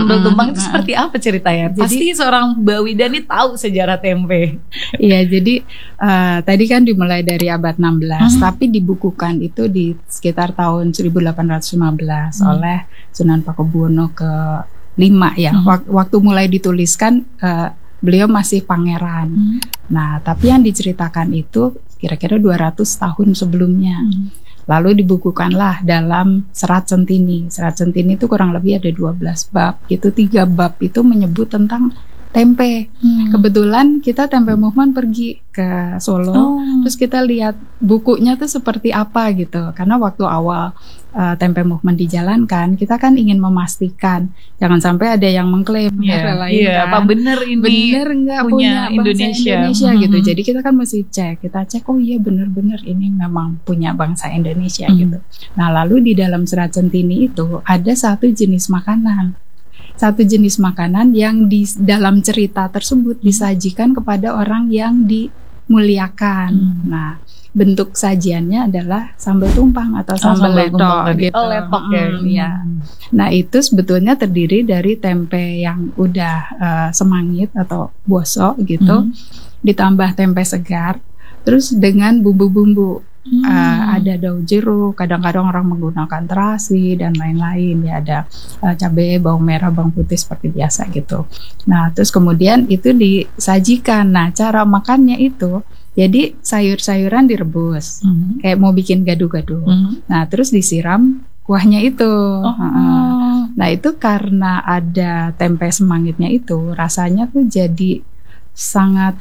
sambal tumpang itu seperti apa ceritanya? Jadi, pasti seorang Mbak Wida nih tahu sejarah tempe. Iya, jadi tadi kan dimulai dari abad 16, tapi dibukukan itu di sekitar tahun 1815 oleh Sunan Pakubuwono ke-5 ya. Waktu mulai dituliskan beliau masih pangeran. Nah, tapi yang diceritakan itu kira-kira 200 tahun sebelumnya. Lalu dibukukanlah dalam Serat Centini. Serat Centini itu kurang lebih ada 12 bab. Itu 3 bab itu menyebut tentang tempe. Kebetulan kita Tempe Movement pergi ke Solo, terus kita lihat bukunya tuh seperti apa gitu. Karena waktu awal Tempe Movement dijalankan, kita kan ingin memastikan jangan sampai ada yang mengklaim apa bener ini bener nggak punya Indonesia gitu. Jadi kita kan mesti kita cek oh iya bener-bener ini memang punya bangsa Indonesia gitu. Nah, lalu di dalam Serat Centini itu ada satu jenis makanan yang di dalam cerita tersebut disajikan kepada orang yang dimuliakan. Nah, bentuk sajiannya adalah sambal tumpang atau sambal letok gitu. Ya. Nah, itu sebetulnya terdiri dari tempe yang udah semangit atau bosok gitu, ditambah tempe segar, terus dengan bumbu-bumbu. Ada daun jeruk, kadang-kadang orang menggunakan terasi dan lain-lain ya, ada cabai, bawang merah, bawang putih seperti biasa gitu. Nah, terus kemudian itu disajikan. Nah, cara makannya itu jadi sayur-sayuran direbus, kayak mau bikin gado-gado. Nah, terus disiram kuahnya itu. Nah, itu karena ada tempe semangitnya itu, rasanya tuh jadi sangat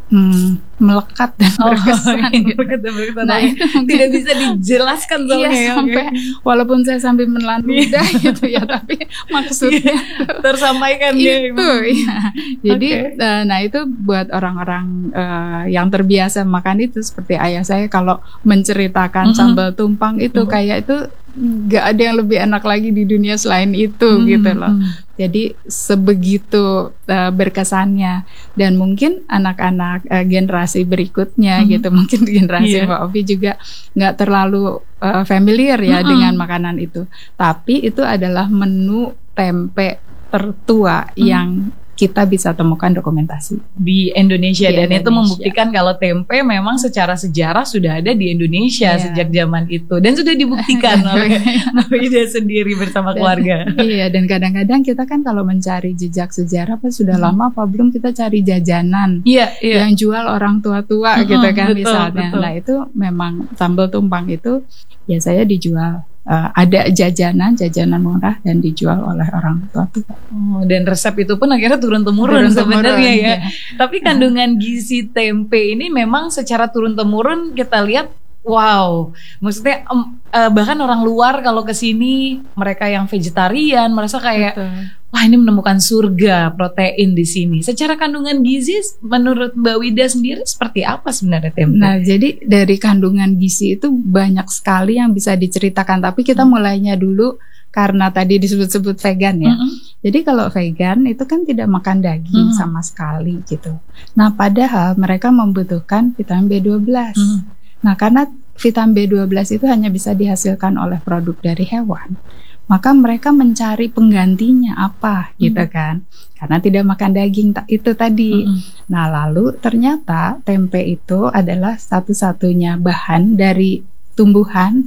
melekat dan berkesan. Nah, tidak bisa dijelaskan sampai walaupun saya sambil menelan lidah gitu ya, tapi maksudnya tersampaikan itu ya. Jadi nah itu buat orang-orang yang terbiasa makan itu, seperti ayah saya kalau menceritakan sambal tumpang itu kayak itu nggak ada yang lebih enak lagi di dunia selain itu gitu loh. Jadi sebegitu berkesannya, dan mungkin anak-anak generasi berikutnya gitu, mungkin generasi Mbak Ovi juga nggak terlalu familiar ya dengan makanan itu. Tapi itu adalah menu tempe tertua yang kita bisa temukan dokumentasi di Indonesia. Dan itu membuktikan kalau tempe memang secara sejarah sudah ada di Indonesia sejak zaman itu, dan sudah dibuktikan oleh Mbak Wida sendiri bersama keluarga. Iya, dan kadang-kadang kita kan kalau mencari jejak sejarah sudah lama apa belum, kita cari jajanan yang jual orang tua-tua gitu kan, misalnya. Nah, itu memang sambal tumpang itu biasanya dijual. Ada jajanan murah dan dijual oleh orang tua. Dan resep itu pun akhirnya turun-temurun sebenarnya ya. Tapi kandungan gizi tempe ini memang secara turun-temurun kita lihat, wow, maksudnya bahkan orang luar kalau ke sini, mereka yang vegetarian merasa kayak wah, ini menemukan surga protein di sini. Secara kandungan gizi menurut Mbak Wida sendiri seperti apa sebenarnya tempe? Nah, jadi dari kandungan gizi itu banyak sekali yang bisa diceritakan, tapi kita mulainya dulu karena tadi disebut-sebut vegan ya. Jadi kalau vegan itu kan tidak makan daging sama sekali gitu. Nah, padahal mereka membutuhkan vitamin B12. Nah, karena vitamin B12 itu hanya bisa dihasilkan oleh produk dari hewan, maka mereka mencari penggantinya apa gitu kan, karena tidak makan daging itu tadi. Nah, lalu ternyata tempe itu adalah satu-satunya bahan dari tumbuhan,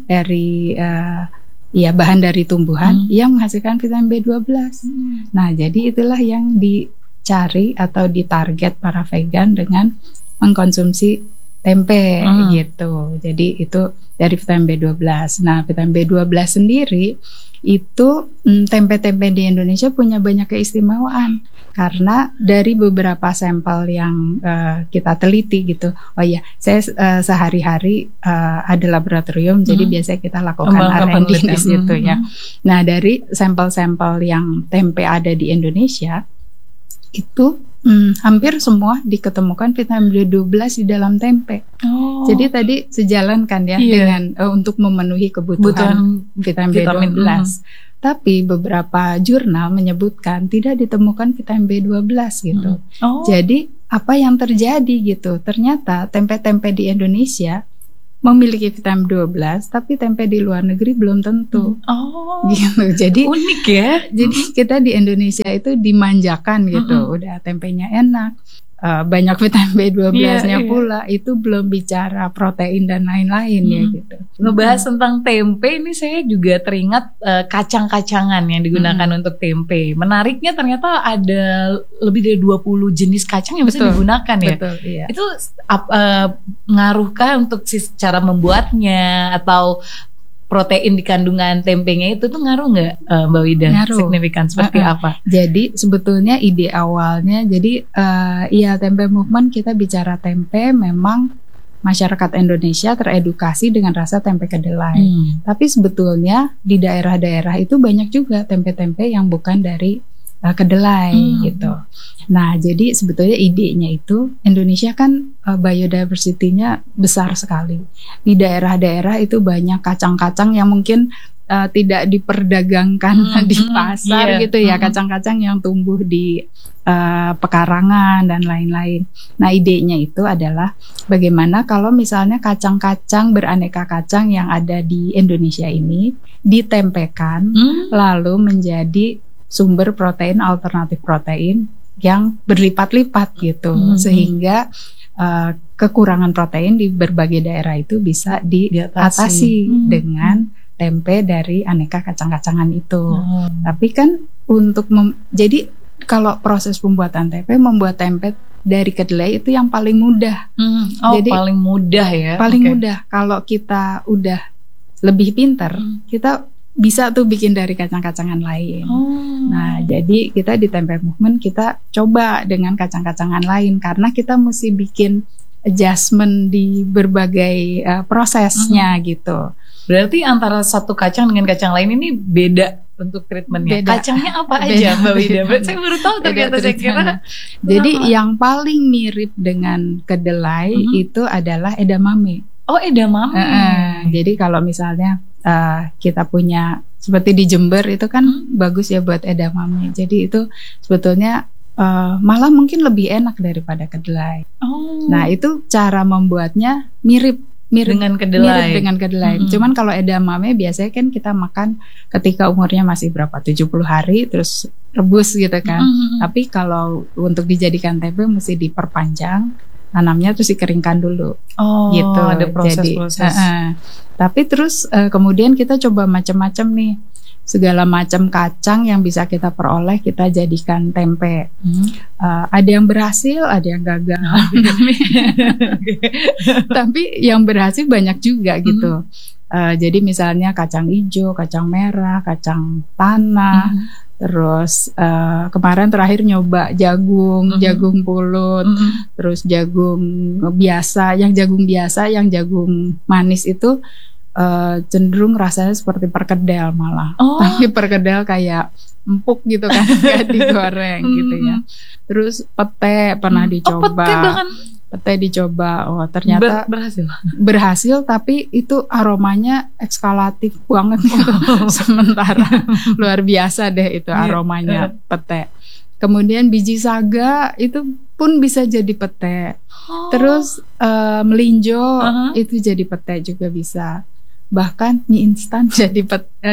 bahan dari tumbuhan yang menghasilkan vitamin B12. Nah, jadi itulah yang dicari atau ditarget para vegan dengan mengkonsumsi tempe gitu. Jadi itu dari vitamin B12. Nah, vitamin B12 sendiri itu tempe-tempe di Indonesia punya banyak keistimewaan karena dari beberapa sampel yang kita teliti gitu. Oh iya, saya sehari-hari ada laboratorium, jadi biasanya kita lakukan R&D di situ ya. Nah, dari sampel-sampel yang tempe ada di Indonesia itu hampir semua diketemukan vitamin B12 di dalam tempe. Jadi tadi sejalan kan ya dengan untuk memenuhi kebutuhan vitamin B12. Tapi beberapa jurnal menyebutkan tidak ditemukan vitamin B12 gitu. Jadi apa yang terjadi gitu? Ternyata tempe-tempe di Indonesia memiliki vitamin 12, tapi tempe di luar negeri belum tentu. Oh, gitu. Jadi unik ya. Jadi kita di Indonesia itu dimanjakan gitu, udah tempenya enak, banyak vitamin B12-nya pula, itu belum bicara protein dan lain-lain ya gitu. Ngebahas tentang tempe ini saya juga teringat kacang-kacangan yang digunakan untuk tempe. Menariknya ternyata ada lebih dari 20 jenis kacang yang bisa digunakan ya. Betul, iya. Itu ngaruhkah untuk cara membuatnya atau protein di kandungan tempenya itu tuh ngaruh nggak, Mbak Wida? Ngaruh. Signifikan seperti apa? Jadi sebetulnya ide awalnya, jadi ya tempe movement, kita bicara tempe, memang masyarakat Indonesia teredukasi dengan rasa tempe kedelai. Tapi sebetulnya di daerah-daerah itu banyak juga tempe-tempe yang bukan dari kedelai gitu. Nah, jadi sebetulnya idenya itu, Indonesia kan biodiversity-nya besar sekali. Di daerah-daerah itu banyak kacang-kacang yang mungkin tidak diperdagangkan di pasar gitu ya, kacang-kacang yang tumbuh di pekarangan dan lain-lain. Nah, idenya itu adalah bagaimana kalau misalnya kacang-kacang beraneka kacang yang ada di Indonesia ini ditempekan lalu menjadi sumber protein, alternatif protein yang berlipat-lipat gitu, sehingga kekurangan protein di berbagai daerah itu bisa diatasi dengan tempe dari aneka kacang-kacangan itu. Tapi kan untuk jadi kalau proses pembuatan tempe, membuat tempe dari kedelai itu yang paling mudah. Jadi paling mudah ya. Paling mudah. Kalau kita udah lebih pintar, kita bisa tuh bikin dari kacang-kacangan lain. Nah, jadi kita di tempe movement kita coba dengan kacang-kacangan lain karena kita mesti bikin adjustment di berbagai prosesnya gitu. Berarti antara satu kacang dengan kacang lain ini beda untuk treatmentnya. Kacangnya apa aja, Mbak Wida? Saya baru tahu ternyata, saya kira. Jadi yang paling mirip dengan kedelai itu adalah edamame. Oh, edamame. Jadi kalau misalnya kita punya seperti di Jember itu kan bagus ya buat edamame. Jadi itu sebetulnya malah mungkin lebih enak daripada kedelai. Nah, itu cara membuatnya mirip dengan kedelai. Cuman kalau edamame biasanya kan kita makan ketika umurnya masih berapa, 70 hari terus rebus gitu kan. Tapi kalau untuk dijadikan tempe mesti diperpanjang, tanamnya terus dikeringkan dulu. Gitu. Ada proses-proses. Tapi terus kemudian kita coba macam-macam nih. Segala macam kacang yang bisa kita peroleh kita jadikan tempe. Ada yang berhasil, ada yang gagal. Tapi yang berhasil banyak juga gitu. Jadi misalnya kacang hijau, kacang merah, kacang tanah. Terus kemarin terakhir nyoba jagung, jagung pulut, terus jagung biasa, yang jagung manis itu cenderung rasanya seperti perkedel malah. Tapi perkedel kayak empuk gitu kan, kayak digoreng gitu ya. Terus pete pernah dicoba. Pete dicoba, ternyata berhasil, tapi itu aromanya ekskalatif banget gitu. Sementara luar biasa deh itu aromanya pete. Kemudian biji saga itu pun bisa jadi pete. Terus melinjo itu jadi pete juga bisa. Bahkan mie instan jadi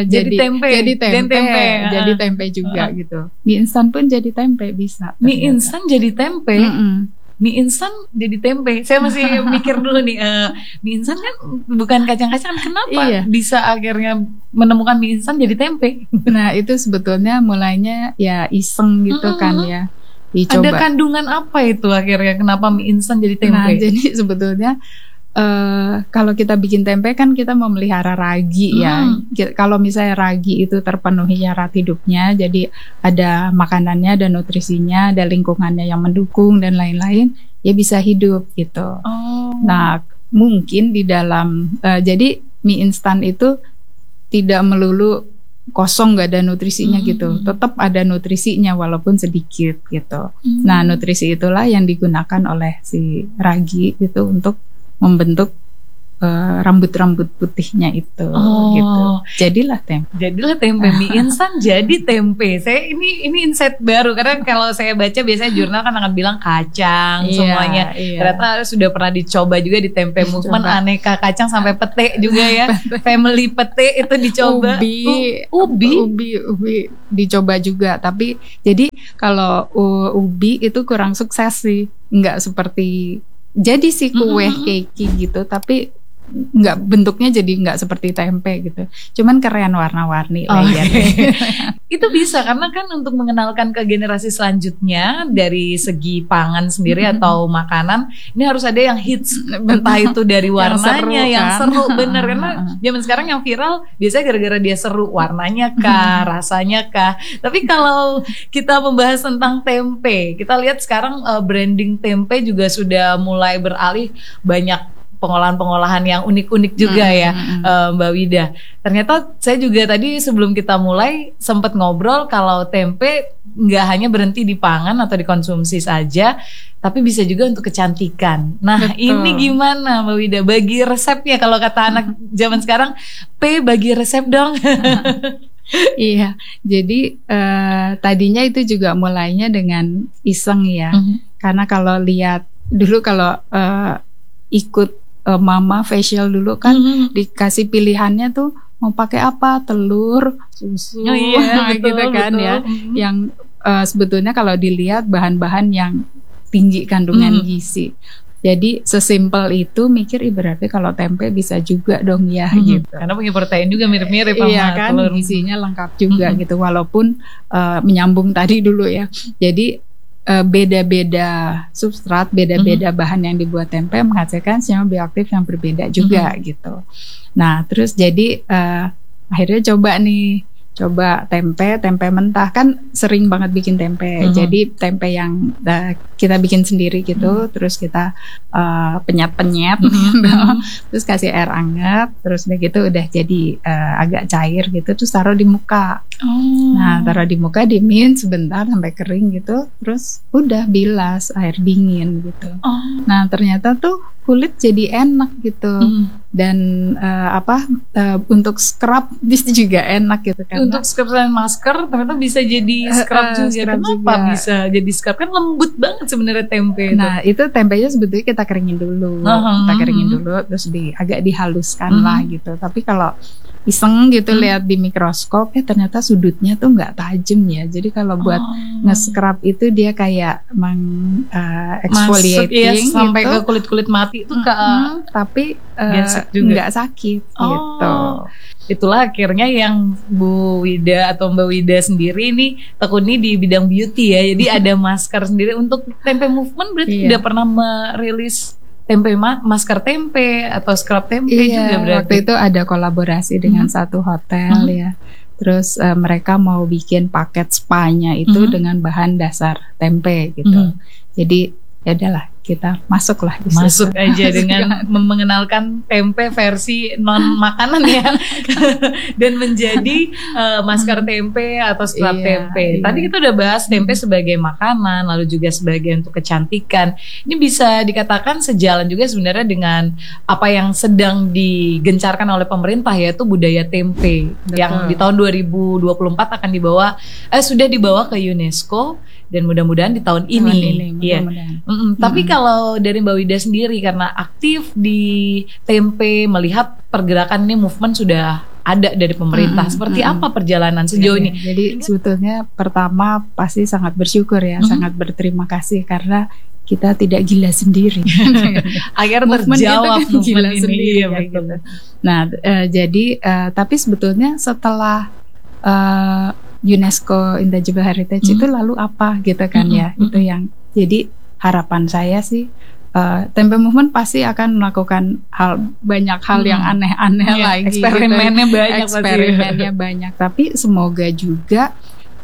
tempe juga gitu. Mie instan pun jadi tempe bisa. Ternyata. Mie instan jadi tempe. Mie instan jadi tempe. Saya masih mikir dulu nih, mie instan kan bukan kacang-kacangan, kenapa bisa akhirnya menemukan mie instan jadi tempe? Nah, itu sebetulnya mulainya ya iseng gitu kan ya. Ada Dicoba. kandungan apa itu akhirnya kenapa mie instan jadi tempe? Nah, jadi sebetulnya kalau kita bikin tempe kan kita memelihara ragi ya. Kalau misalnya ragi itu terpenuhi syarat hidupnya, jadi ada makanannya, ada nutrisinya, ada lingkungannya yang mendukung dan lain-lain, ya bisa hidup gitu. Nah, mungkin di dalam jadi mie instan itu tidak melulu kosong, gak ada nutrisinya gitu. Tetap ada nutrisinya walaupun sedikit gitu. Nah, nutrisi itulah yang digunakan oleh si ragi gitu untuk membentuk rambut-rambut putihnya itu gitu. Jadilah tempe mie instan jadi tempe. Saya ini insight baru karena kalau saya baca biasanya jurnal kan akan bilang kacang semuanya. Ternyata sudah pernah dicoba juga di tempe movement, aneka kacang sampai pete juga ya. Family pete itu dicoba. Ubi dicoba juga. Tapi jadi kalau ubi itu kurang sukses sih. Enggak seperti jadi sih kue keki gitu, tapi nggak, bentuknya jadi nggak seperti tempe gitu, cuman keren warna-warni layarnya. Itu bisa karena kan untuk mengenalkan ke generasi selanjutnya dari segi pangan sendiri atau makanan, ini harus ada yang hits, entah itu dari warnanya yang seru, bener, karena zaman sekarang yang viral biasanya gara-gara dia seru, warnanya kah, rasanya kah. Tapi kalau kita membahas tentang tempe, kita lihat sekarang branding tempe juga sudah mulai beralih, banyak pengolahan-pengolahan yang unik-unik juga ya, Mbak Wida. Ternyata saya juga tadi sebelum kita mulai sempat ngobrol kalau tempe nggak hanya berhenti di pangan atau dikonsumsi saja, tapi bisa juga untuk kecantikan. Nah, ini gimana Mbak Wida? Bagi resepnya, kalau kata anak zaman sekarang, bagi resep dong. Iya, jadi tadinya itu juga mulainya dengan iseng ya, karena kalau lihat dulu kalau ikut mama facial dulu kan dikasih pilihannya tuh mau pakai apa, telur, susu, betul, gitu kan betul. Ya, yang sebetulnya kalau dilihat bahan-bahan yang tinggi kandungan gizi. Jadi sesimpel itu mikir berarti kalau tempe bisa juga dong ya gitu. Karena punya protein juga mirip-mirip sama kan, telur. Gizinya lengkap juga gitu, walaupun menyambung tadi dulu ya. Jadi beda-beda substrat, beda-beda bahan yang dibuat tempe menghasilkan senyawa bioaktif yang berbeda juga gitu. Nah terus jadi akhirnya coba tempe mentah, kan sering banget bikin tempe. Jadi tempe yang kita bikin sendiri gitu, terus kita penyet-penyet, terus kasih air hangat, terus begitu udah jadi agak cair gitu, terus taruh di muka. Nah taruh di muka, diemin sebentar sampai kering gitu, terus udah bilas air dingin gitu. Nah ternyata tuh kulit jadi enak gitu, dan untuk scrub bisa juga enak gitu kan. Untuk scrub dan masker ternyata bisa jadi scrub juga. Kenapa bisa jadi scrub? Kan lembut banget sebenarnya tempe. Nah itu tempenya sebetulnya kita keringin dulu, terus agak dihaluskan lah gitu. Tapi kalau iseng gitu lihat di mikroskop, ternyata sudutnya tuh nggak tajam ya. Jadi kalau buat nge-scrub itu dia kayak exfoliating gitu, sampai ke kulit mati itu tapi nggak sakit gitu. Itulah akhirnya yang Bu Wida atau Mbak Wida sendiri ini tekuni di bidang beauty ya. Jadi ada masker sendiri untuk tempe movement, berarti tidak pernah merilis tempe masker tempe atau scrub tempe juga berarti. Waktu itu ada kolaborasi dengan satu hotel ya. Terus mereka mau bikin paket spa-nya itu dengan bahan dasar tempe gitu. Jadi ya udahlah, kita masuklah di masuk situ. Aja dengan mengenalkan tempe versi non makanan ya. Dan menjadi masker tempe atau scrub tempe. Tadi kita udah bahas tempe sebagai makanan, lalu juga sebagai untuk kecantikan. Ini bisa dikatakan sejalan juga sebenarnya dengan apa yang sedang digencarkan oleh pemerintah, yaitu budaya tempe. Betul. Yang di tahun 2024 akan sudah dibawa ke UNESCO, dan mudah-mudahan di tahun ini. Iya. Tapi kalau dari Mbak Wida sendiri, karena aktif di tempe, melihat pergerakan ini, movement sudah ada dari pemerintah. Seperti apa perjalanan sejauh ini? Jadi sebetulnya pertama pasti sangat bersyukur ya, sangat berterima kasih karena kita tidak gila sendiri. Akhirnya terjawab kan gila ini. Sendiri ya, gitu. Nah jadi tapi sebetulnya setelah UNESCO Intangible Heritage itu lalu apa gitu kan ya, itu yang jadi harapan saya sih, tempe movement pasti akan melakukan banyak hal yang aneh-aneh lagi, eksperimennya gitu. banyak, banyak, tapi semoga juga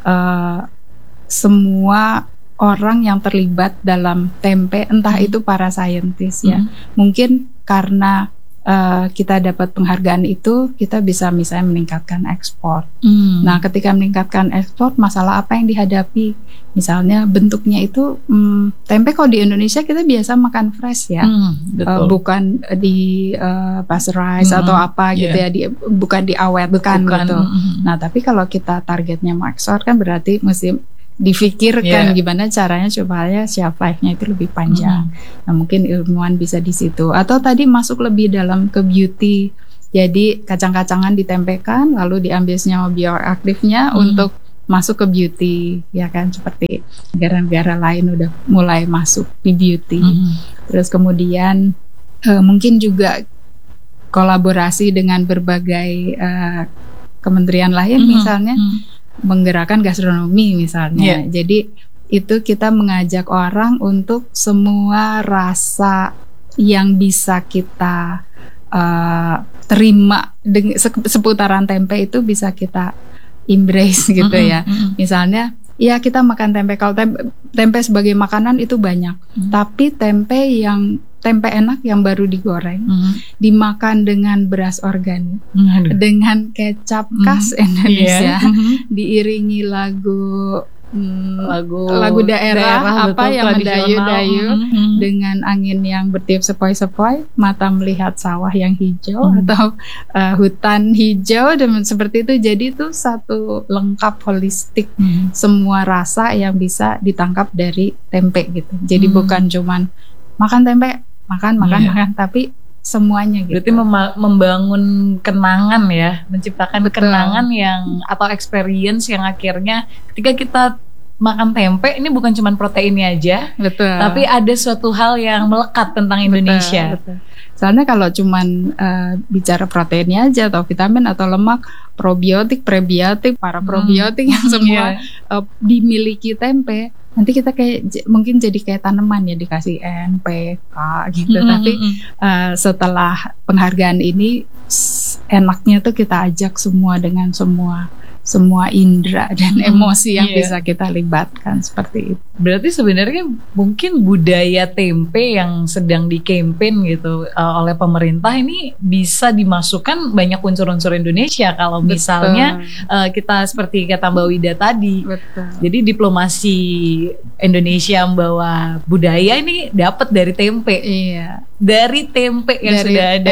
semua orang yang terlibat dalam tempe, entah itu para saintis ya, mungkin karena kita dapat penghargaan itu, kita bisa misalnya meningkatkan ekspor. Nah, ketika meningkatkan ekspor, masalah apa yang dihadapi? Misalnya bentuknya itu tempe kalau di Indonesia kita biasa makan fresh ya, bukan di pasteurize atau apa gitu ya, bukan diawetkan gitu. Nah, tapi kalau kita targetnya mau ekspor kan berarti mesti difikirkan gimana caranya supaya shelf life-nya itu lebih panjang. Nah, mungkin ilmuwan bisa di situ. Atau tadi masuk lebih dalam ke beauty. Jadi kacang-kacangan ditempekan lalu diambil senyawa bioaktifnya untuk masuk ke beauty, ya kan, seperti negara-negara lain udah mulai masuk di beauty. Terus kemudian mungkin juga kolaborasi dengan berbagai kementerian lain misalnya menggerakkan gastronomi misalnya. Jadi itu kita mengajak orang untuk semua rasa yang bisa kita terima seputaran tempe itu bisa kita embrace gitu ya. Misalnya ya kita makan tempe, kalau tempe sebagai makanan itu banyak. Tapi tempe enak yang baru digoreng, dimakan dengan beras organik, dengan kecap khas Indonesia, diiringi lagu daerah apa yang mendayu-dayu dengan angin yang bertiup sepoi-sepoi, mata melihat sawah yang hijau atau hutan hijau dan seperti itu. Jadi itu satu lengkap holistik, semua rasa yang bisa ditangkap dari tempe gitu. Jadi bukan cuman makan tempe, makan, tapi semuanya gitu. Berarti membangun kenangan ya, menciptakan kenangan yang atau experience yang akhirnya ketika kita makan tempe ini bukan cuma proteinnya aja, tapi ada suatu hal yang melekat tentang Indonesia. Betul. Soalnya kalau cuman bicara proteinnya aja atau vitamin atau lemak, probiotik, prebiotik, para probiotik yang semua dimiliki tempe. Nanti kita mungkin jadi kayak tanaman ya, dikasih N, P, K gitu. Tapi setelah penghargaan ini enaknya tuh kita ajak semua dengan semua indera dan emosi yang bisa kita libatkan seperti itu. Berarti sebenarnya mungkin budaya tempe yang sedang di-campaign gitu oleh pemerintah ini bisa dimasukkan banyak unsur-unsur Indonesia kalau misalnya kita seperti kata Mbak Wida tadi. Jadi diplomasi Indonesia membawa budaya ini dapat dari tempe. Dari tempe yang sudah ada.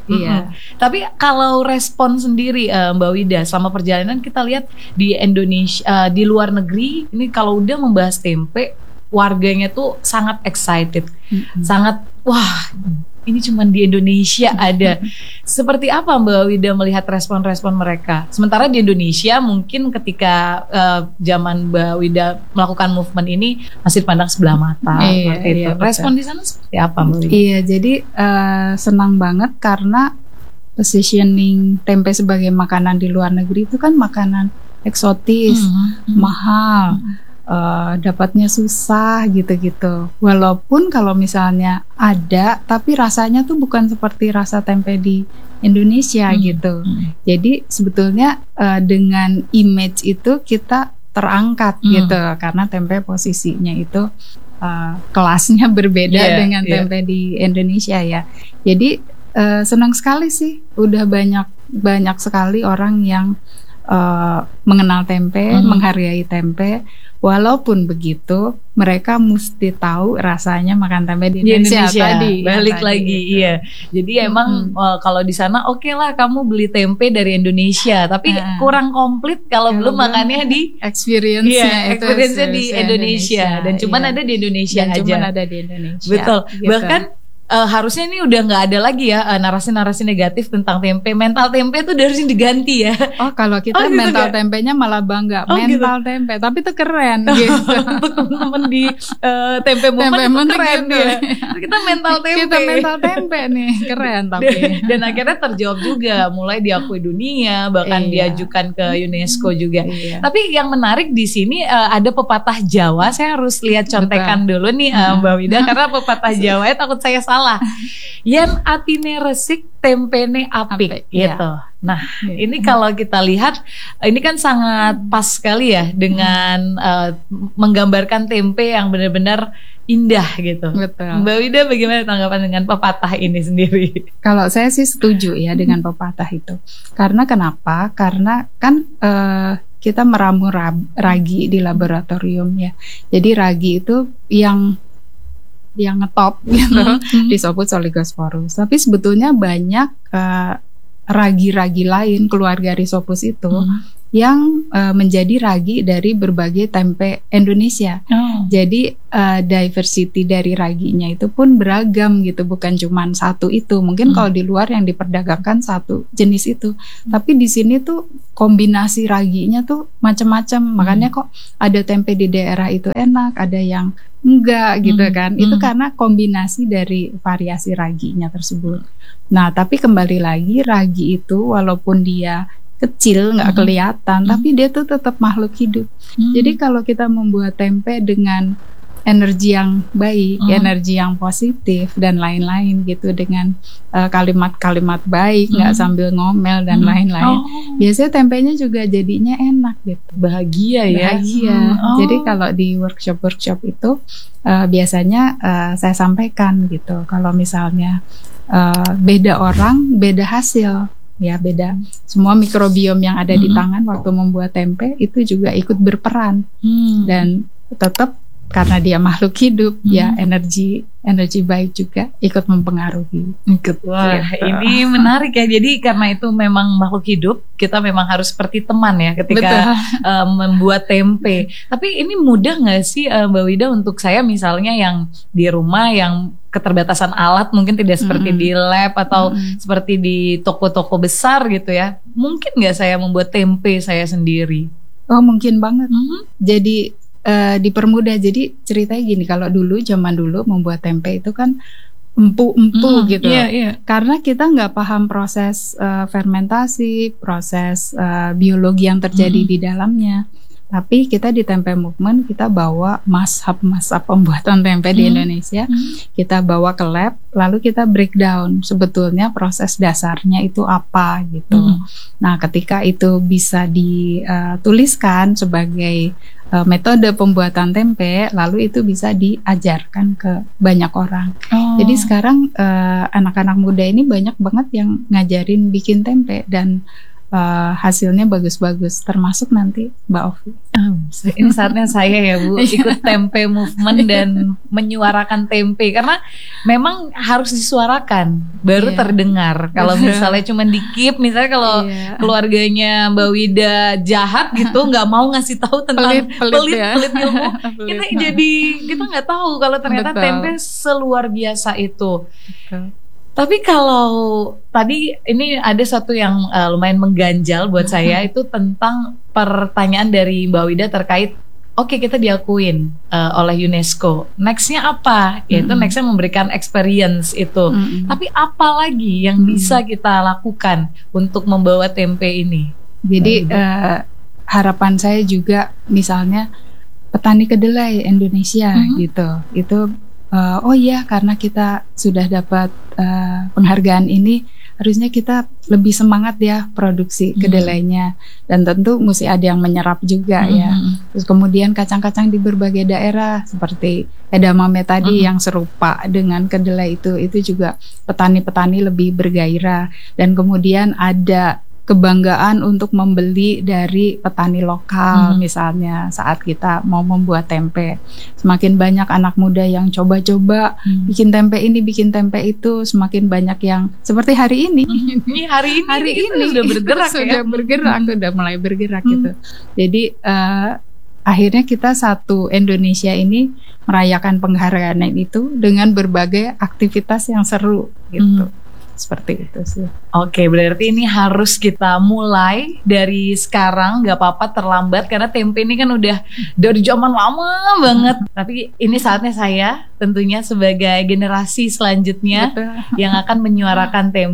Tapi kalau respon sendiri Mbak Wida selama perjalanan kita lihat di Indonesia, di luar negeri ini kalau udah membahas tempe, warganya tuh sangat excited, sangat wah ini cuma di Indonesia ada. Seperti apa Mbak Wida melihat respon-respon mereka? Sementara di Indonesia mungkin ketika zaman Mbak Wida melakukan movement ini masih dipandang sebelah mata. Respon di sana seperti apa Mbak Wida? Iya, jadi senang banget karena positioning tempe sebagai makanan di luar negeri itu kan makanan eksotis, mahal, dapatnya susah gitu-gitu. Walaupun kalau misalnya ada, tapi rasanya tuh bukan seperti rasa tempe di Indonesia gitu. Jadi sebetulnya dengan image itu kita terangkat gitu, karena tempe posisinya itu kelasnya berbeda dengan tempe di Indonesia ya. Jadi senang sekali sih, udah banyak sekali orang yang mengenal tempe, menghargai tempe. Walaupun begitu, mereka mesti tahu rasanya makan tempe di Indonesia tadi. Balik lagi, gitu. Iya. Jadi emang kalau di sana oke lah kamu beli tempe dari Indonesia, tapi kurang komplit kalau belum makannya di experience-nya di Indonesia. Dan cuman ada di Indonesia aja. Betul. Gitu. Bahkan harusnya ini udah nggak ada lagi ya narasi-narasi negatif tentang tempe. Mental tempe tuh harusnya diganti ya. Oh kalau kita mental tempenya malah bangga mental tempe, tapi itu keren gitu. Untuk teman-teman di tempe movement itu keren gitu. Ya. Kita mental tempe. Kita mental tempe nih keren tapi. Dan akhirnya terjawab juga, mulai diakui dunia, bahkan diajukan ke UNESCO juga. Tapi yang menarik di sini ada pepatah Jawa. Saya harus lihat contekan dulu nih Mbak Wida, karena pepatah Jawa takut saya salah salah. Yen atine resik tempene apik gitu. Nah, ini kalau kita lihat ini kan sangat pas sekali ya dengan menggambarkan tempe yang benar-benar indah gitu. Betul. Mbak Wida bagaimana tanggapan dengan pepatah ini sendiri? Kalau saya sih setuju ya dengan pepatah itu. Karena kenapa? Karena kan kita meramu ragi di laboratorium ya. Jadi ragi itu yang ngetop gitu, Rhizopus oligosporus. Tapi sebetulnya banyak ragi-ragi lain keluarga Rhizopus itu yang menjadi ragi dari berbagai tempe Indonesia. Jadi diversity dari raginya itu pun beragam gitu, bukan cuma satu itu. Mungkin kalau di luar yang diperdagangkan satu jenis itu, tapi di sini tuh kombinasi raginya tuh macam-macam. Makanya kok ada tempe di daerah itu enak, ada yang enggak gitu kan. Itu karena kombinasi dari variasi raginya tersebut. Nah, tapi kembali lagi ragi itu walaupun dia kecil, nggak kelihatan, tapi dia tuh tetap makhluk hidup. Jadi kalau kita membuat tempe dengan energi yang baik, energi yang positif dan lain-lain gitu, dengan kalimat-kalimat baik, nggak sambil ngomel dan lain-lain, biasanya tempenya juga jadinya enak gitu. Bahagia ya. Jadi kalau di workshop itu biasanya saya sampaikan gitu, kalau misalnya beda orang, beda hasil. Ya beda, semua mikrobiom yang ada di tangan waktu membuat tempe itu juga ikut berperan, dan tetap karena dia makhluk hidup, ya energi baik juga ikut mempengaruhi. Wah, ini menarik ya. Jadi karena itu memang makhluk hidup, kita memang harus seperti teman ya ketika membuat tempe. Tapi ini mudah nggak sih Mbak Wida untuk saya misalnya yang di rumah yang keterbatasan alat, mungkin tidak seperti di lab atau seperti di toko-toko besar gitu ya. Mungkin nggak saya membuat tempe saya sendiri? Oh, mungkin banget. Jadi dipermudah. Jadi ceritanya gini, kalau zaman dulu membuat tempe itu kan empu-empu gitu. Karena kita nggak paham proses fermentasi, proses biologi yang terjadi di dalamnya. Tapi kita di Tempe Movement kita bawa mazhab pembuatan tempe di Indonesia, kita bawa ke lab, lalu kita breakdown sebetulnya proses dasarnya itu apa gitu. Nah, ketika itu bisa dituliskan sebagai metode pembuatan tempe, lalu itu bisa diajarkan ke banyak orang. Jadi sekarang anak-anak muda ini banyak banget yang ngajarin bikin tempe dan hasilnya bagus-bagus, termasuk nanti Mbak Ovi. Ini saatnya saya ya Bu ikut Tempe Movement dan menyuarakan tempe, karena memang harus disuarakan baru terdengar. Kalau misalnya cuma dikip, misalnya kalau keluarganya Mbak Wida jahat gitu, nggak mau ngasih tahu tentang pelit ilmu, kita nggak tahu kalau ternyata tempe seluar biasa itu. Tapi kalau tadi ini ada satu yang lumayan mengganjal buat saya, itu tentang pertanyaan dari Mbak Wida terkait kita diakuin oleh UNESCO. Nextnya apa? Yaitu nextnya memberikan experience itu. Tapi apa lagi yang bisa kita lakukan untuk membawa tempe ini? Jadi harapan saya juga misalnya petani kedelai Indonesia gitu. Itu karena kita sudah dapat penghargaan ini, harusnya kita lebih semangat ya produksi kedelainya, dan tentu mesti ada yang menyerap juga ya. Terus kemudian kacang-kacang di berbagai daerah seperti edamame tadi yang serupa dengan kedelai itu juga petani-petani lebih bergairah, dan kemudian ada kebanggaan untuk membeli dari petani lokal misalnya saat kita mau membuat tempe. Semakin banyak anak muda yang coba-coba bikin tempe ini, bikin tempe itu, semakin banyak yang seperti hari ini. Hari ini sudah bergerak sudah mulai bergerak gitu. Jadi akhirnya kita satu Indonesia ini merayakan penghargaan itu dengan berbagai aktivitas yang seru gitu. Seperti itu sih. Oke, berarti ini harus kita mulai dari sekarang, nggak apa-apa terlambat, karena tempe ini kan udah dari zaman lama banget. Tapi ini saatnya saya tentunya sebagai generasi selanjutnya yang akan menyuarakan tempe.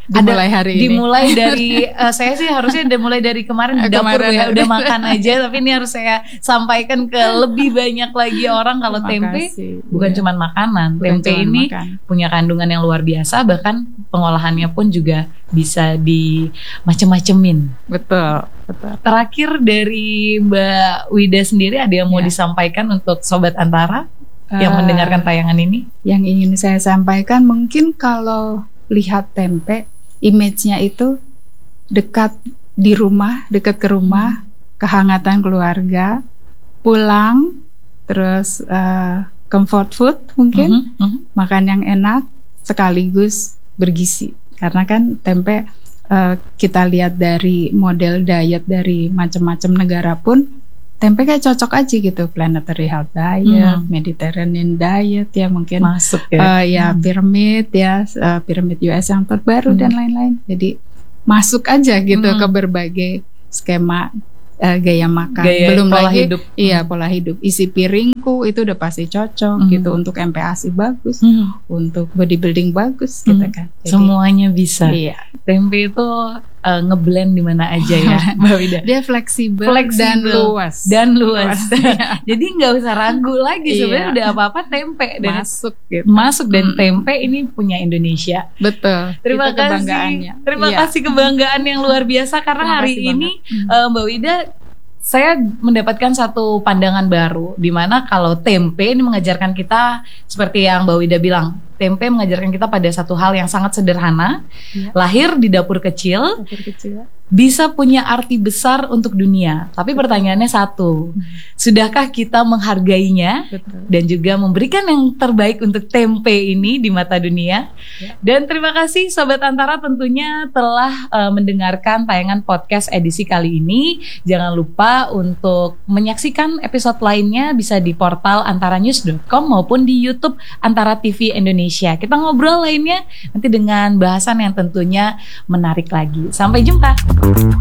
dimulai hari ini. Dimulai dari saya sih harusnya dimulai dari kemarin di dapur ya, udah makan aja, tapi ini harus saya sampaikan ke lebih banyak lagi orang kalau tempe bukan cuma makanan. Tempe ini punya kandungan yang luar biasa, bahkan pengolahannya pun juga bisa di macem-macemin. Betul. Terakhir dari Mbak Wida sendiri, ada yang mau disampaikan untuk Sobat Antara yang mendengarkan tayangan ini? Yang ingin saya sampaikan, mungkin kalau lihat tempe, image-nya itu dekat di rumah, dekat ke rumah, kehangatan keluarga, pulang, terus comfort food mungkin, makan yang enak sekaligus bergizi. Karena kan tempe kita lihat dari model diet dari macam-macam negara pun, tempe kayak cocok aja gitu, planetary health diet, Mediterranean diet ya mungkin masuk ya, piramid ya, piramid US yang terbaru dan lain-lain. Jadi masuk aja gitu ke berbagai skema gaya makan. Belum pola lagi hidup. Pola hidup. Isi piringku itu udah pasti cocok gitu, untuk MPASI bagus, untuk bodybuilding bagus gitu kan. Jadi, semuanya bisa. Iya. Tempe itu ngeblend di mana aja ya, Mbak Wida. Dia fleksibel dan luas. Jadi nggak usah ragu lagi, sebenarnya udah apa-apa tempe dan masuk dan tempe ini punya Indonesia. Betul. Terima kasih kebanggaan yang luar biasa, karena hari ini Mbak Wida, saya mendapatkan satu pandangan baru, di mana kalau tempe ini mengajarkan kita seperti yang Mbak Wida bilang, tempe mengajarkan kita pada satu hal yang sangat sederhana, lahir di dapur kecil, bisa punya arti besar untuk dunia. Tapi pertanyaannya satu, sudahkah kita menghargainya dan juga memberikan yang terbaik untuk tempe ini di mata dunia? Dan terima kasih Sobat Antara tentunya telah mendengarkan tayangan podcast edisi kali ini. Jangan lupa untuk menyaksikan episode lainnya bisa di portal antaranews.com maupun di YouTube Antara TV Indonesia. Kita ngobrol lainnya nanti dengan bahasan yang tentunya menarik lagi. Sampai jumpa.